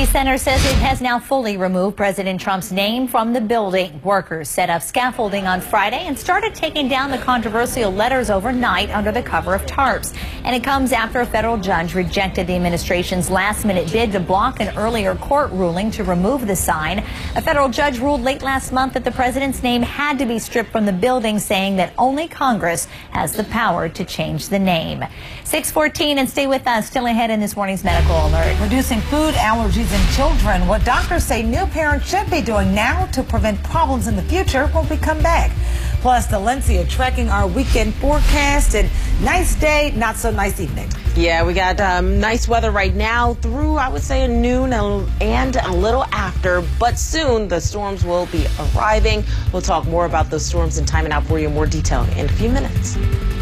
Kennedy Center says it has now fully removed President Trump's name from the building. Workers set up scaffolding on Friday and started taking down the controversial letters overnight under the cover of tarps. And it comes after a federal judge rejected the administration's last-minute bid to block an earlier court ruling to remove the sign. A federal judge ruled late last month that the president's name had to be stripped from the building, saying that only Congress has the power to change the name. 6:14, and stay with us. Still ahead in this morning's medical alert. Reducing food allergies in children, what doctors say new parents should be doing now to prevent problems in the future when we come back. Plus, Valencia tracking our weekend forecast, and nice day, not so nice evening. Yeah, we got nice weather right now through, I would say, noon and a little after, but soon the storms will be arriving. We'll talk more about those storms and time it out for you in more detail in a few minutes.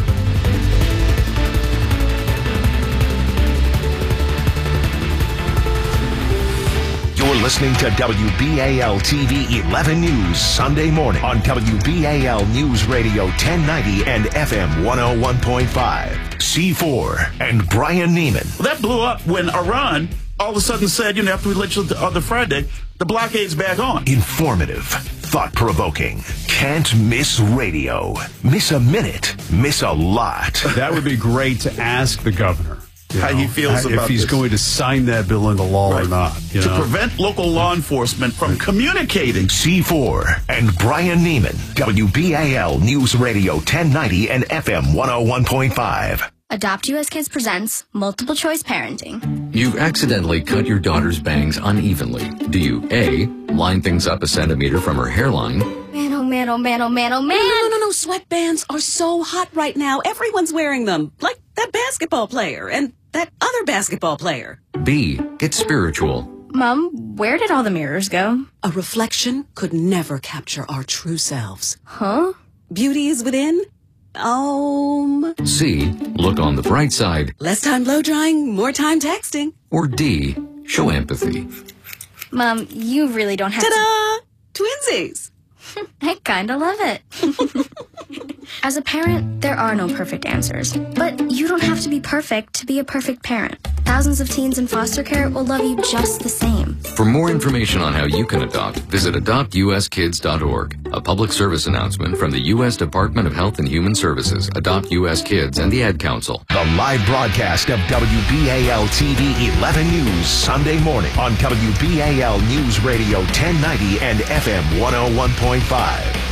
You're listening to WBAL TV 11 News Sunday morning on WBAL News Radio 1090 and FM 101.5. C4 and Brian Neiman. That blew up when Iran all of a sudden said, after we let you on the Friday, the blockade's back on. Informative, thought-provoking, can't miss radio. Miss a minute, miss a lot. That would be great to ask the governor. How he feels about if he's this. going to sign that bill into law or not. To prevent local law enforcement from communicating. C4 and Brian Neiman, WBAL News Radio 1090 and FM 101.5. Adopt US Kids presents Multiple Choice Parenting. You've accidentally cut your daughter's bangs unevenly. Do you A, line things up a centimeter from her hairline? Man, oh man, oh man, oh man, oh man. No. Sweatbands are so hot right now. Everyone's wearing them. Like that basketball player and that other basketball player. B, get spiritual. Mom, where did all the mirrors go? A reflection could never capture our true selves. Huh? Beauty is within. C, look on the bright side. Less time blow drying, more time texting. Or D, show empathy. Mom, you really don't have Ta-da! Twinsies! I kinda love it. As a parent, there are no perfect answers. But you don't have to be perfect to be a perfect parent. Thousands of teens in foster care will love you just the same. For more information on how you can adopt, visit adoptuskids.org. A public service announcement from the U.S. Department of Health and Human Services, Adopt U.S. Kids, and the Ad Council. The live broadcast of WBAL TV 11 News Sunday morning on WBAL News Radio 1090 and FM 101.5.